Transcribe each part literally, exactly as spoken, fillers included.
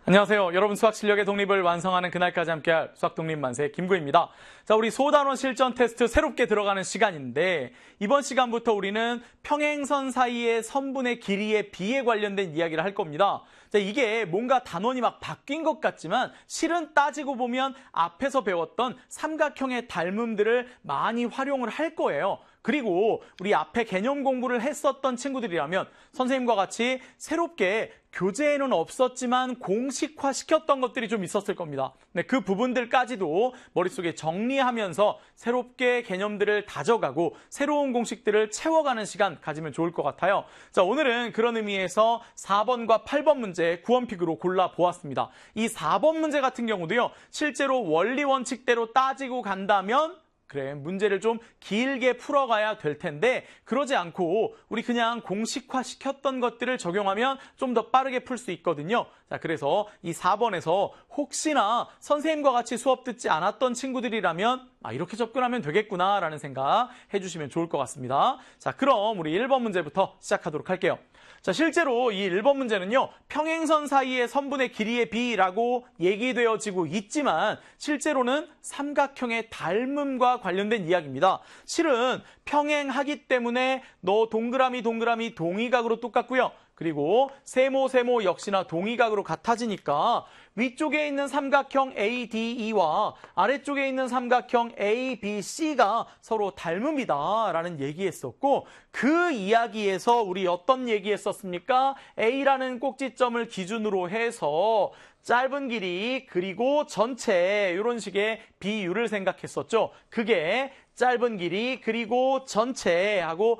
안녕하세요. 여러분 수학 실력의 독립을 완성하는 그날까지 함께할 수학 독립 만세 김구입니다. 자, 우리 소단원 실전 테스트 새롭게 들어가는 시간인데 이번 시간부터 우리는 평행선 사이의 선분의 길이의 비에 관련된 이야기를 할 겁니다. 자, 이게 뭔가 단원이 막 바뀐 것 같지만 실은 따지고 보면 앞에서 배웠던 삼각형의 닮음들을 많이 활용을 할 거예요. 그리고 우리 앞에 개념 공부를 했었던 친구들이라면 선생님과 같이 새롭게 교재에는 없었지만 공식화 시켰던 것들이 좀 있었을 겁니다. 네, 그 부분들까지도 머릿속에 정리하면서 새롭게 개념들을 다져가고 새로운 공식들을 채워가는 시간 가지면 좋을 것 같아요. 자, 오늘은 그런 의미에서 사 번과 팔 번 문제 구원픽으로 골라보았습니다. 이 사 번 문제 같은 경우도요, 실제로 원리 원칙대로 따지고 간다면 그래, 문제를 좀 길게 풀어가야 될 텐데 그러지 않고 우리 그냥 공식화 시켰던 것들을 적용하면 좀 더 빠르게 풀 수 있거든요. 자, 그래서 이 사 번에서 혹시나 선생님과 같이 수업 듣지 않았던 친구들이라면 아, 이렇게 접근하면 되겠구나라는 생각 해주시면 좋을 것 같습니다. 자, 그럼 우리 일 번 문제부터 시작하도록 할게요. 자, 실제로 이 일 번 문제는요, 평행선 사이의 선분의 길이의 비라고 얘기되어지고 있지만 실제로는 삼각형의 닮음과 관련된 이야기입니다. 실은 평행하기 때문에 너 동그라미 동그라미 동의각으로 똑같고요. 그리고 세모 세모 역시나 동의각으로 같아지니까 위쪽에 있는 삼각형 에이 디 이와 아래쪽에 있는 삼각형 에이 비 씨가 서로 닮음이다 라는 얘기했었고, 그 이야기에서 우리 어떤 얘기했었습니까? A라는 꼭지점을 기준으로 해서 짧은 길이 그리고 전체 이런 식의 비율을 생각했었죠. 그게 짧은 길이 그리고 전체하고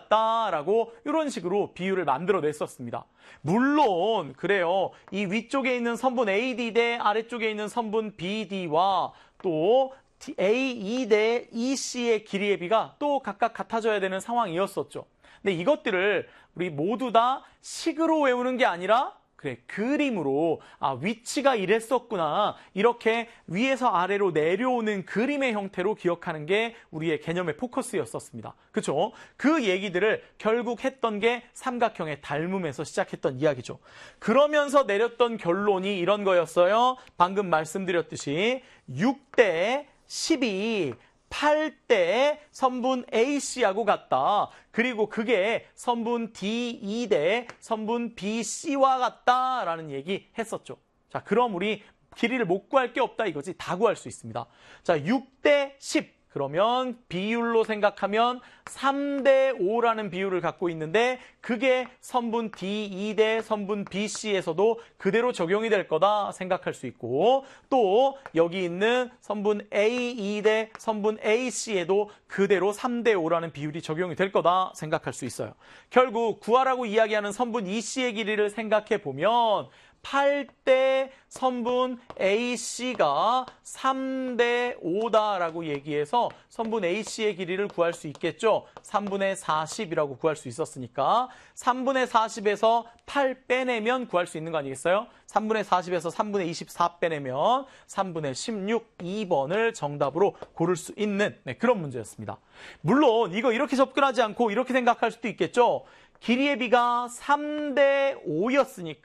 똑같다라고 이런 식으로 비율을 만들어냈었습니다. 물론 그래요. 이 위쪽에 있는 선분 에이 디 대 아래쪽에 있는 선분 비 디와 또 에이 이 대 이 씨의 길이의 비가 또 각각 같아져야 되는 상황이었었죠. 근데 이것들을 우리 모두 다 식으로 외우는 게 아니라 그래, 그림으로, 아, 위치가 이랬었구나. 이렇게 위에서 아래로 내려오는 그림의 형태로 기억하는 게 우리의 개념의 포커스였었습니다. 그렇죠? 그 얘기들을 결국 했던 게 삼각형의 닮음에서 시작했던 이야기죠. 그러면서 내렸던 결론이 이런 거였어요. 방금 말씀드렸듯이 육 대 십이, 팔 대 선분 에이 씨하고 같다. 그리고 그게 선분 디 이 대 선분 비 씨와 같다라는 얘기 했었죠. 자, 그럼 우리 길이를 못 구할 게 없다 이거지. 다 구할 수 있습니다. 자, 육 대 십. 그러면 비율로 생각하면 삼 대 오라는 비율을 갖고 있는데 그게 선분 디 이 대 선분 비 씨에서도 그대로 적용이 될 거다 생각할 수 있고, 또 여기 있는 선분 에이 이 대 선분 에이 씨에도 그대로 삼 대 오라는 비율이 적용이 될 거다 생각할 수 있어요. 결국 구하라고 이야기하는 선분 이 씨의 길이를 생각해 보면 팔 대 선분 에이 씨가 삼 대 오다라고 얘기해서 선분 에이 씨의 길이를 구할 수 있겠죠. 삼분의 사십이라고 구할 수 있었으니까 삼분의 사십에서 팔 빼내면 구할 수 있는 거 아니겠어요? 삼분의 사십에서 삼분의 이십사 빼내면 삼분의 십육, 이 번을 정답으로 고를 수 있는 네, 그런 문제였습니다. 물론 이거 이렇게 접근하지 않고 이렇게 생각할 수도 있겠죠. 길이의 비가 삼 대 오였으니까